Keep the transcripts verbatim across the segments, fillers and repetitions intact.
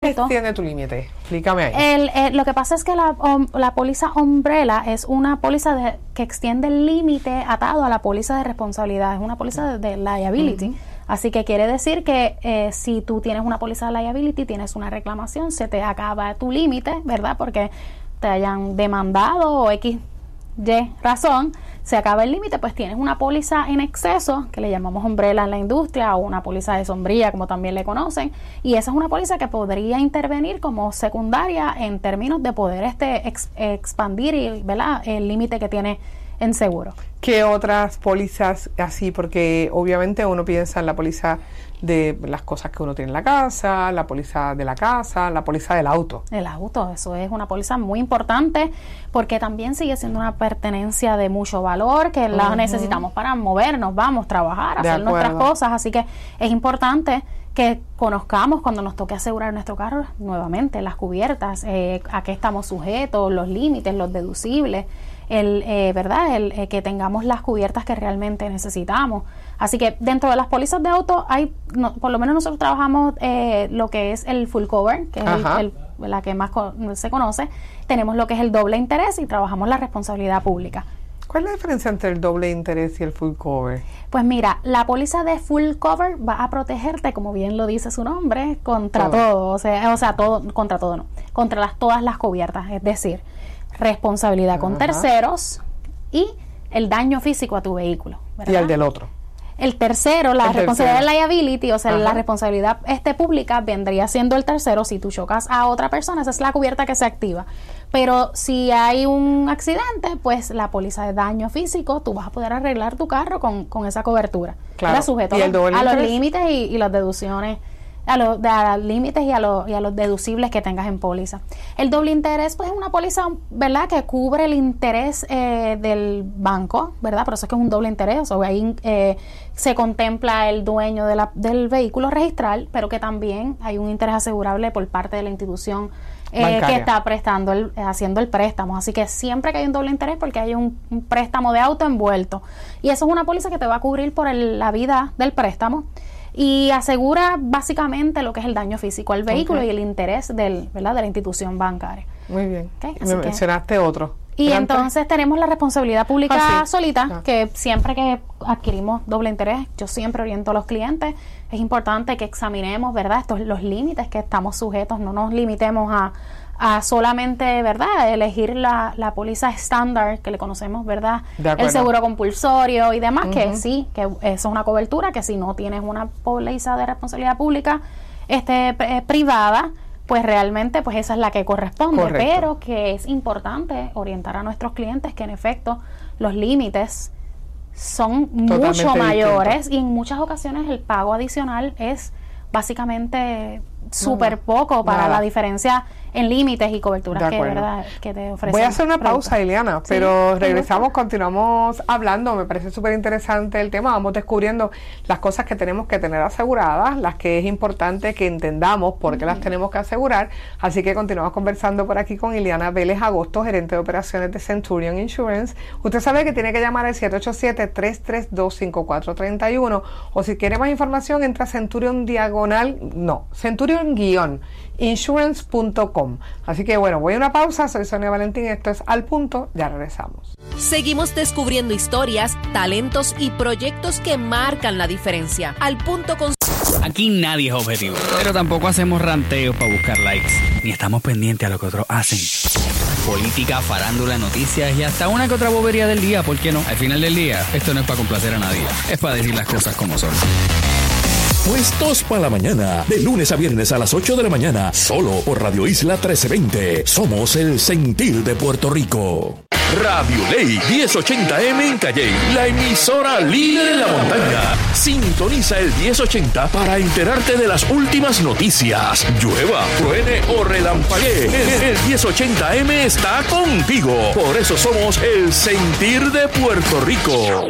¿Qué extiende tu límite? Explícame ahí. El, eh, lo que pasa es que la, um, la póliza Umbrella es una póliza de, que extiende el límite atado a la póliza de responsabilidad. Es una póliza de, de liability. Uh-huh. Así que quiere decir que eh, si tú tienes una póliza de liability, tienes una reclamación, se te acaba tu límite, ¿verdad? Porque te hayan demandado o X, Y razón, se acaba el límite, pues tienes una póliza en exceso, que le llamamos umbrella en la industria, o una póliza de sombrilla, como también le conocen, y esa es una póliza que podría intervenir como secundaria en términos de poder este ex, expandir y, ¿verdad?, el límite que tiene en seguro. ¿Qué otras pólizas así? Porque obviamente uno piensa en la póliza de las cosas que uno tiene en la casa, la póliza de la casa, la póliza del auto. El auto, eso es una póliza muy importante porque también sigue siendo una pertenencia de mucho valor que uh-huh. la necesitamos para movernos, vamos, trabajar, hacer acuerdo. nuestras cosas, así que es importante que conozcamos cuando nos toque asegurar nuestro carro nuevamente, las cubiertas, eh, a qué estamos sujetos, los límites, los deducibles, el eh, verdad el eh, que tengamos las cubiertas que realmente necesitamos. Así que dentro de las pólizas de auto hay, no, por lo menos nosotros trabajamos eh, lo que es el full cover, que es el, el, la que más con, se conoce. Tenemos lo que es el doble interés y trabajamos la responsabilidad pública. ¿Cuál es la diferencia entre el doble interés y el full cover? Pues mira, la póliza de full cover va a protegerte, como bien lo dice su nombre, contra todo, todo o sea, o sea, todo, contra todo no, contra las todas las cubiertas, es decir, responsabilidad Ajá. con terceros y el daño físico a tu vehículo, ¿verdad? Y el del otro. El tercero, la el responsabilidad tercero. de liability, o sea, Ajá. la responsabilidad este pública vendría siendo el tercero. Si tú chocas a otra persona, esa es la cubierta que se activa. Pero si hay un accidente, pues la póliza de daño físico, tú vas a poder arreglar tu carro con, con esa cobertura. Claro. Sujeto ¿Y el doble a los interés? límites y, y las deducciones, a los, a los límites y a, los, y a los deducibles que tengas en póliza. El doble interés, pues es una póliza, ¿verdad?, que cubre el interés eh, del banco, ¿verdad? Por eso es que es un doble interés, o sea, ahí eh, se contempla el dueño de la, del vehículo registral, pero que también hay un interés asegurable por parte de la institución eh, que está prestando, el, haciendo el préstamo. Así que siempre que hay un doble interés, porque hay un, un préstamo de auto envuelto. Y eso es una póliza que te va a cubrir por el, la vida del préstamo. Y asegura básicamente lo que es el daño físico al vehículo okay. y el interés del, ¿verdad?, de la institución bancaria. Muy bien. Okay, me que, mencionaste otro. Y entonces tenemos la responsabilidad pública ah, sí. solita, ah. que siempre que adquirimos doble interés, yo siempre oriento a los clientes, es importante que examinemos, ¿verdad?, estos los límites que estamos sujetos, no nos limitemos a, a solamente, ¿verdad?, elegir la, la póliza estándar que le conocemos, ¿verdad?, el seguro compulsorio y demás, uh-huh. que sí, que eso es una cobertura, que si no tienes una póliza de responsabilidad pública este eh, privada, pues realmente pues esa es la que corresponde. Correcto. Pero que es importante orientar a nuestros clientes que en efecto los límites son Totalmente mucho mayores distinto. Y en muchas ocasiones el pago adicional es básicamente súper no, poco para nada. La diferencia en límites y coberturas que, ¿verdad?, que te ofrecen. Voy a hacer una pausa, Ileana, sí, pero regresamos, continuamos hablando. Me parece súper interesante el tema. Vamos descubriendo las cosas que tenemos que tener aseguradas, las que es importante que entendamos por qué uh-huh. las tenemos que asegurar. Así que continuamos conversando por aquí con Ileana Vélez Agosto, gerente de operaciones de Centurion Insurance. Usted sabe que tiene que llamar al siete ocho siete, tres tres dos, cinco cuatro tres uno, o si quiere más información entra a Centurion diagonal, no, Centurion guión insurance punto com. Así que bueno, voy a una pausa, soy Sonia Valentín, esto es Al Punto, ya regresamos. Seguimos descubriendo historias, talentos y proyectos que marcan la diferencia. Al Punto con... Aquí nadie es objetivo, pero tampoco hacemos ranteos para buscar likes, ni estamos pendientes a lo que otros hacen. Política, farándula, noticias y hasta una que otra bobería del día, ¿por qué no? Al final del día, esto no es para complacer a nadie, es para decir las cosas como son. Puestos para la mañana, de lunes a viernes a las ocho de la mañana, solo por Radio Isla trece veinte. Somos el sentir de Puerto Rico. Radio Ley diez ochenta eme en Calley, la emisora líder en la montaña. Sintoniza el diez ochenta para enterarte de las últimas noticias. Llueva, truene o relampaguee, el, el diez ochenta eme está contigo. Por eso somos el sentir de Puerto Rico.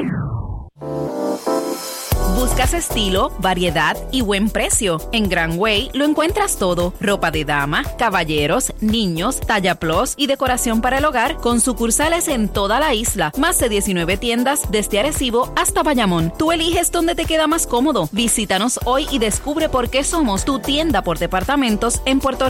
¿Buscas estilo, variedad y buen precio? En Grand Way lo encuentras todo. Ropa de dama, caballeros, niños, talla plus y decoración para el hogar con sucursales en toda la isla. Más de diecinueve tiendas desde Arecibo hasta Bayamón. Tú eliges dónde te queda más cómodo. Visítanos hoy y descubre por qué somos tu tienda por departamentos en Puerto Rico.